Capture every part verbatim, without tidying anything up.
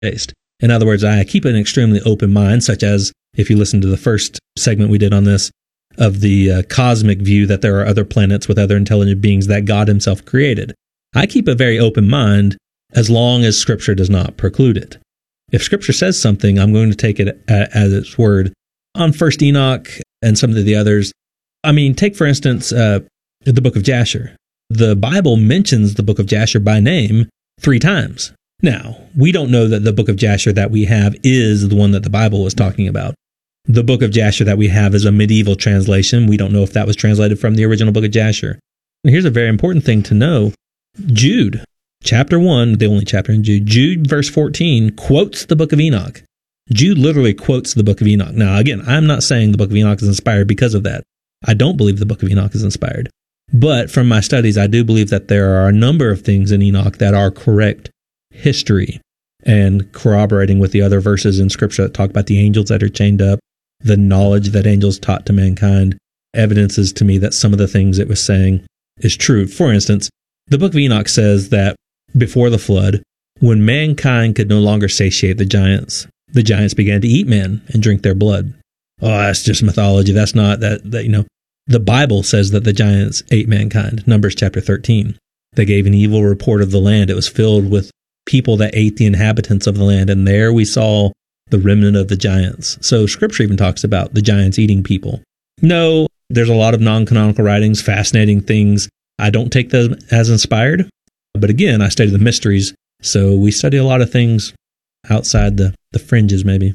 based. In other words, I keep an extremely open mind, such as if you listen to the first segment we did on this, of the uh, cosmic view that there are other planets with other intelligent beings that God himself created. I keep a very open mind as long as Scripture does not preclude it. If Scripture says something, I'm going to take it as its word. On First Enoch and some of the others, I mean, take for instance uh, the book of Jasher. The Bible mentions the book of Jasher by name three times. Now, we don't know that the book of Jasher that we have is the one that the Bible was talking about. The book of Jasher that we have is a medieval translation. We don't know if that was translated from the original book of Jasher. And here's a very important thing to know. Jude, chapter one, the only chapter in Jude, Jude verse fourteen quotes the book of Enoch. Jude literally quotes the book of Enoch. Now, again, I'm not saying the book of Enoch is inspired because of that. I don't believe the book of Enoch is inspired. But from my studies, I do believe that there are a number of things in Enoch that are correct history and corroborating with the other verses in Scripture that talk about the angels that are chained up, the knowledge that angels taught to mankind, evidences to me that some of the things it was saying is true. For instance, the book of Enoch says that before the flood, when mankind could no longer satiate the giants, the giants began to eat men and drink their blood. Oh, that's just mythology. That's not that, that, you know, the Bible says that the giants ate mankind. Numbers chapter thirteen. They gave an evil report of the land. It was filled with people that ate the inhabitants of the land. And there we saw the remnant of the giants. So Scripture even talks about the giants eating people. No, there's a lot of non-canonical writings, fascinating things. I don't take them as inspired. But again, I study the mysteries. So we study a lot of things outside the, the fringes, maybe.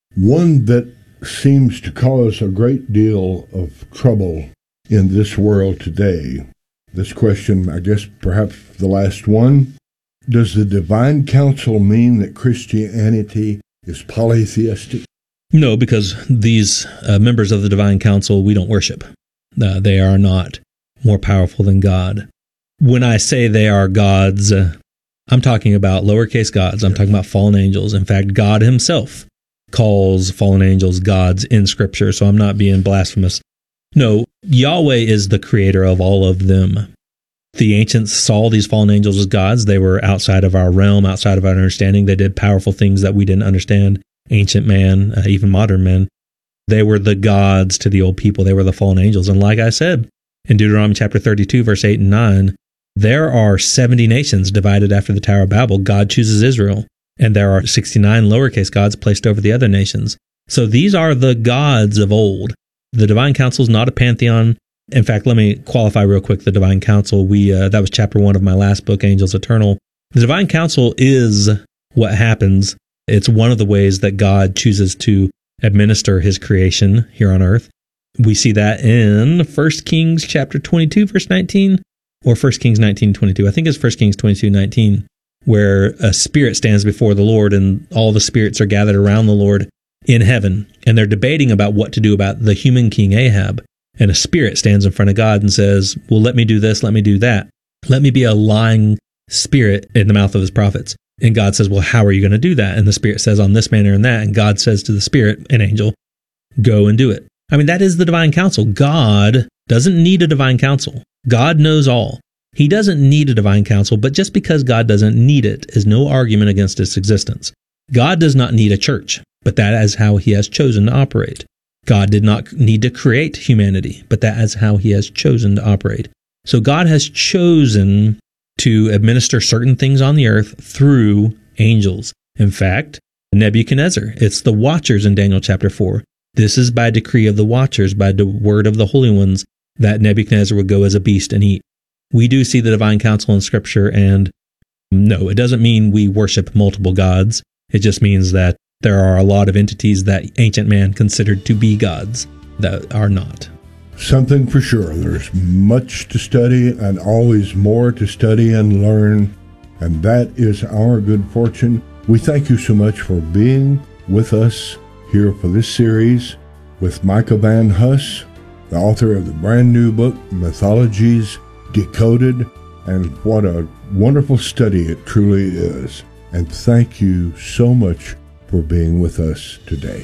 One that seems to cause a great deal of trouble in this world today. This question, I guess perhaps the last one. Does the divine council mean that Christianity is polytheistic? No, because these uh, members of the divine council we don't worship. Uh, they are not more powerful than God. When I say they are gods, uh, I'm talking about lowercase gods. I'm talking about fallen angels. In fact, God himself calls fallen angels gods in Scripture, so I'm not being blasphemous. No, Yahweh is the creator of all of them. The ancients saw these fallen angels as gods. They were outside of our realm, outside of our understanding. They did powerful things that we didn't understand. Ancient man, uh, even modern men. They were the gods to the old people. They were the fallen angels. And like I said, in Deuteronomy chapter thirty-two, verse eight and nine, there are seventy nations divided after the Tower of Babel. God chooses Israel. And there are sixty-nine lowercase gods placed over the other nations. So these are the gods of old. The divine council is not a pantheon. In fact, let me qualify real quick the divine council. We uh, that was chapter one of my last book, Angels Eternal. The divine council is what happens. It's one of the ways that God chooses to administer his creation here on earth. We see that in First Kings chapter twenty-two, verse nineteen, or First Kings nineteen, twenty-two. I think it's First Kings twenty-two, nineteen, where a spirit stands before the Lord and all the spirits are gathered around the Lord in heaven, and they're debating about what to do about the human king Ahab. And a spirit stands in front of God and says, well, let me do this, let me do that. Let me be a lying spirit in the mouth of his prophets. And God says, well, how are you going to do that? And the spirit says, on this manner and that. And God says to the spirit, an angel, go and do it. I mean, that is the divine counsel. God doesn't need a divine counsel. God knows all. He doesn't need a divine counsel, but just because God doesn't need it is no argument against its existence. God does not need a church, but that is how he has chosen to operate. God did not need to create humanity, but that is how he has chosen to operate. So God has chosen to administer certain things on the earth through angels. In fact, Nebuchadnezzar, it's the watchers in Daniel chapter four. This is by decree of the watchers, by the word of the holy ones, that Nebuchadnezzar would go as a beast and eat. We do see the divine counsel in Scripture, and no, it doesn't mean we worship multiple gods. It just means that there are a lot of entities that ancient man considered to be gods that are not. Something for sure. There's much to study and always more to study and learn, and that is our good fortune. We thank you so much for being with us here for this series with Micah Van Huss, the author of the brand new book, Mythologies Decoded, and what a wonderful study it truly is. And thank you so much for being with us today.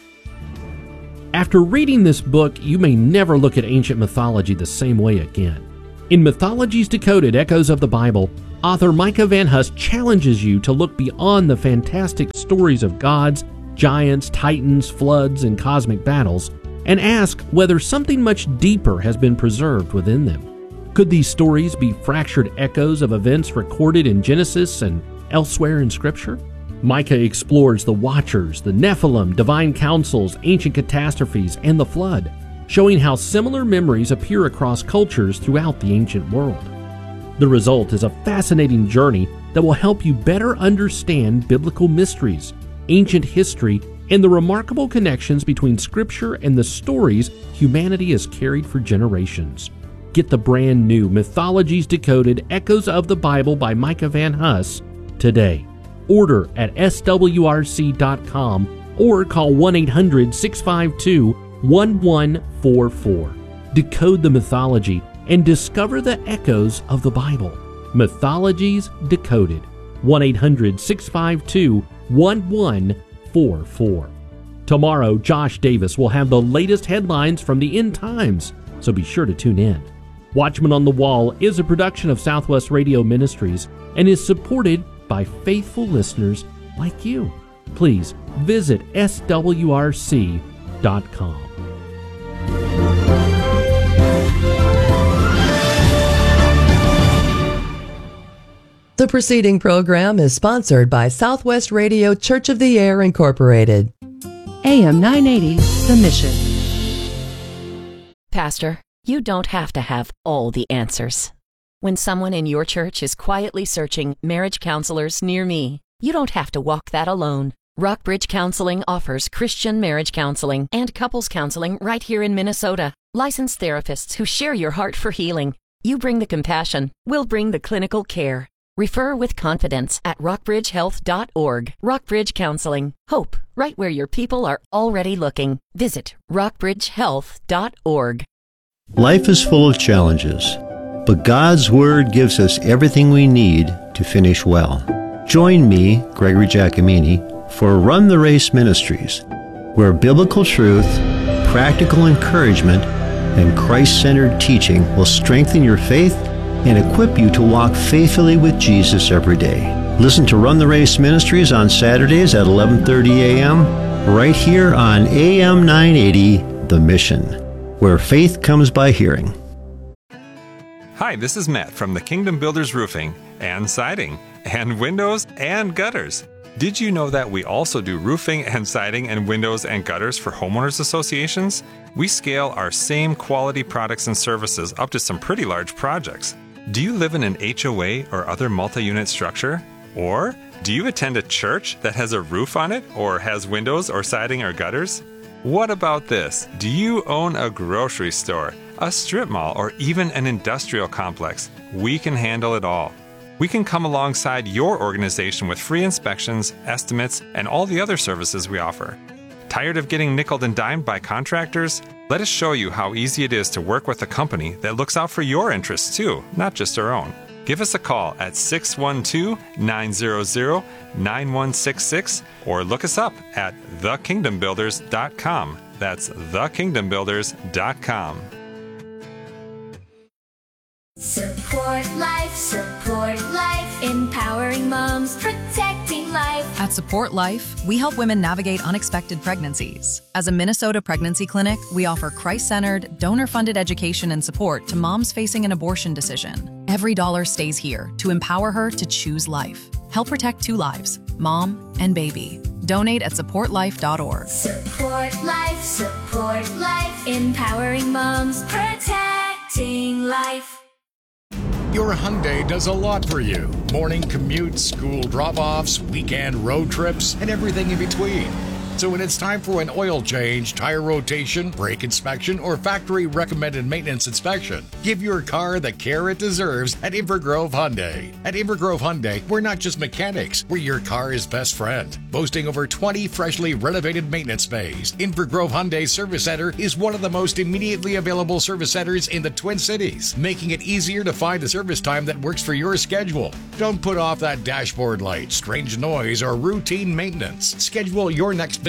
After reading this book, you may never look at ancient mythology the same way again. In Mythologies Decoded, Echoes of the Bible, Author Micah Van Huss challenges you to look beyond the fantastic stories of gods, giants, titans, floods, and cosmic battles, and ask whether something much deeper has been preserved within them. Could these stories be fractured echoes of events recorded in Genesis and elsewhere in Scripture? Micah explores the Watchers, the Nephilim, divine councils, ancient catastrophes, and the flood, showing how similar memories appear across cultures throughout the ancient world. The result is a fascinating journey that will help you better understand biblical mysteries, ancient history, and the remarkable connections between Scripture and the stories humanity has carried for generations. Get the brand new Mythologies Decoded Echoes of the Bible by Micah Van Huss today. Order at S W R C dot com or call one eight hundred, six five two, one one four four. Decode the mythology and discover the echoes of the Bible. Mythologies Decoded. one eight hundred, six five two, one one four four. Tomorrow, Josh Davis will have the latest headlines from the end times, so be sure to tune in. Watchman on the Wall is a production of Southwest Radio Ministries and is supported by faithful listeners like you. Please visit S W R C dot com. The preceding program is sponsored by Southwest Radio Church of the Air, Incorporated. A M nine eighty, The Mission. Pastor, you don't have to have all the answers. When someone in your church is quietly searching marriage counselors near me, you don't have to walk that alone. Rockbridge Counseling offers Christian marriage counseling and couples counseling right here in Minnesota. Licensed therapists who share your heart for healing. You bring the compassion, we'll bring the clinical care. Refer with confidence at rockbridge health dot org. Rockbridge Counseling. Hope, right where your people are already looking. Visit rockbridge health dot org. Life is full of challenges, but God's Word gives us everything we need to finish well. Join me, Gregory Giacomini, for Run the Race Ministries, where biblical truth, practical encouragement, and Christ-centered teaching will strengthen your faith and equip you to walk faithfully with Jesus every day. Listen to Run the Race Ministries on Saturdays at eleven thirty a.m. right here on A M nine eighty, The Mission, where faith comes by hearing. Hi, this is Matt from the Kingdom Builders Roofing and Siding and Windows and Gutters. Did you know that we also do roofing and siding and windows and gutters for homeowners associations? We scale our same quality products and services up to some pretty large projects. Do you live in an H O A or other multi-unit structure? Or do you attend a church that has a roof on it or has windows or siding or gutters? What about this? Do you own a grocery store, a strip mall, or even an industrial complex? We can handle it all. We can come alongside your organization with free inspections, estimates, and all the other services we offer. Tired of getting nickeled and dimed by contractors? Let us show you how easy it is to work with a company that looks out for your interests too, not just our own. Give us a call at six one two, nine zero zero, nine one six six or look us up at the kingdom builders dot com. That's the kingdom builders dot com. Support life, support life, empowering moms, protecting life. At Support Life, we help women navigate unexpected pregnancies. As a Minnesota pregnancy clinic, we offer Christ-centered, donor-funded education and support to moms facing an abortion decision. Every dollar stays here to empower her to choose life. Help protect two lives, mom and baby. Donate at support life dot org. Support life, support life, empowering moms, protecting life. Your Hyundai does a lot for you. Morning commutes, school drop-offs, weekend road trips, and everything in between. So when it's time for an oil change, tire rotation, brake inspection, or factory-recommended maintenance inspection, give your car the care it deserves at Invergrove Hyundai. At Invergrove Hyundai, we're not just mechanics, we're your car's best friend. Boasting over twenty freshly renovated maintenance bays, Invergrove Hyundai Service Center is one of the most immediately available service centers in the Twin Cities, making it easier to find a service time that works for your schedule. Don't put off that dashboard light, strange noise, or routine maintenance. Schedule your next visit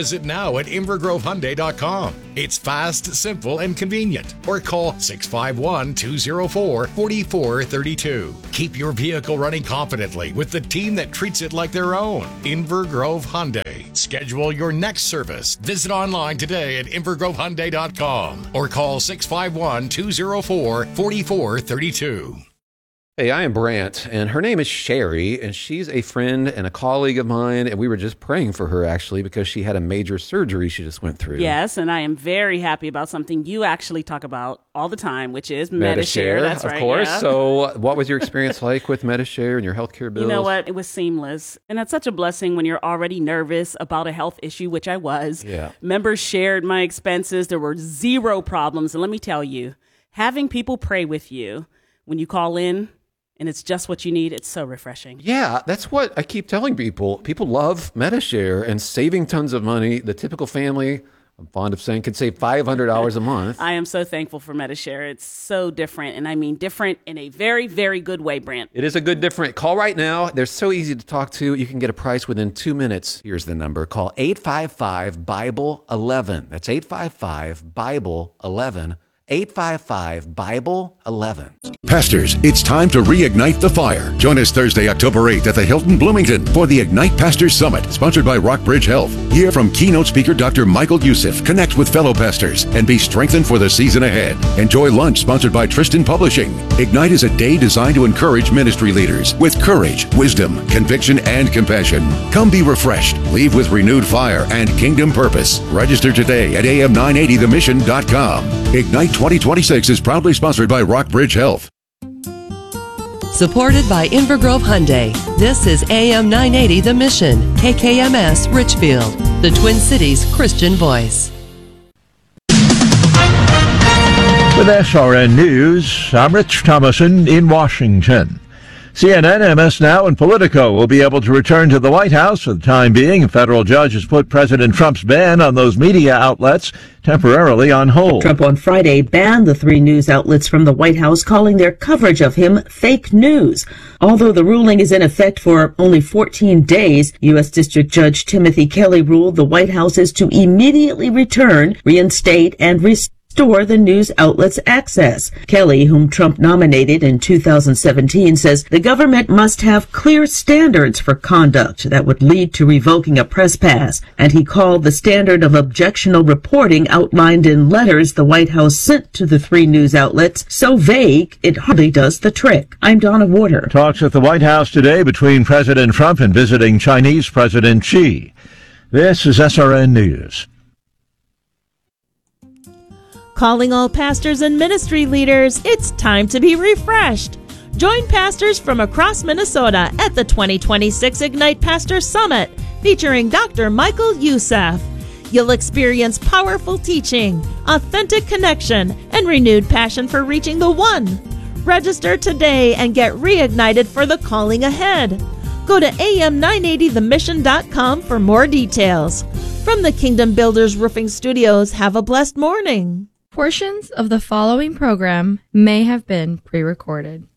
visit now at inver grove hyundai dot com. It's fast, simple, and convenient. Or call six five one, two zero four, four four three two. Keep your vehicle running confidently with the team that treats it like their own. Inver Grove Hyundai. Schedule your next service. Visit online today at inver grove hyundai dot com or call six five one, two zero four, four four three two. Hey, I am Brant, and her name is Sherry, and she's a friend and a colleague of mine, and we were just praying for her, actually, because she had a major surgery she just went through. Yes, and I am very happy about something you actually talk about all the time, which is Medi-Share. Medi-Share, That's of right, course. yeah. So what was your experience like with Medi-Share and your healthcare bills? You know what? It was seamless, and that's such a blessing when you're already nervous about a health issue, which I was. Yeah. Members shared my expenses. There were zero problems, and let me tell you, having people pray with you when you call in, and it's just what you need, it's so refreshing. Yeah, that's what I keep telling people. People love Medi-Share and saving tons of money. The typical family, I'm fond of saying, could save five hundred dollars a month. I am so thankful for Medi-Share. It's so different, and I mean different in a very, very good way, Brant. It is a good different. Call right now. They're so easy to talk to. You can get a price within two minutes. Here's the number. Call eight five five, Bible eleven. That's eight five five, Bible eleven. eight five five, Bible eleven. Pastors, it's time to reignite the fire. Join us Thursday, October eighth at the Hilton Bloomington for the Ignite Pastors Summit, sponsored by Rockbridge Health. Hear from keynote speaker Doctor Michael Youssef, connect with fellow pastors, and be strengthened for the season ahead. Enjoy lunch sponsored by Tristan Publishing. Ignite is a day designed to encourage ministry leaders with courage, wisdom, conviction, and compassion. Come be refreshed, leave with renewed fire and kingdom purpose. Register today at A M nine eighty the mission dot com. Ignite twenty twenty-six is proudly sponsored by Rockbridge Health. Supported by Inver Grove Hyundai. This is A M nine eighty The Mission, K K M S Richfield, the Twin Cities Christian voice. With S R N News, I'm Rich Thomason in Washington. C N N, M S Now, and Politico will be able to return to the White House for the time being. A federal judge has put President Trump's ban on those media outlets temporarily on hold. Trump on Friday banned the three news outlets from the White House, calling their coverage of him fake news. Although the ruling is in effect for only fourteen days, U S District Judge Timothy Kelly ruled the White House is to immediately return, reinstate, and restore Restore the news outlets' access. Kelly, whom Trump nominated in two thousand seventeen, says the government must have clear standards for conduct that would lead to revoking a press pass, and he called the standard of objectionable reporting outlined in letters the White House sent to the three news outlets so vague it hardly does the trick. I'm Donna Warder. Talks at the White House today between President Trump and visiting Chinese President Xi. This is S R N News. Calling all pastors and ministry leaders, it's time to be refreshed. Join pastors from across Minnesota at the twenty twenty-six Ignite Pastor Summit, featuring Doctor Michael Youssef. You'll experience powerful teaching, authentic connection, and renewed passion for reaching the one. Register today and get reignited for the calling ahead. Go to A M nine eighty the mission dot com for more details. From the Kingdom Builders Roofing Studios, have a blessed morning. Portions of the following program may have been pre-recorded.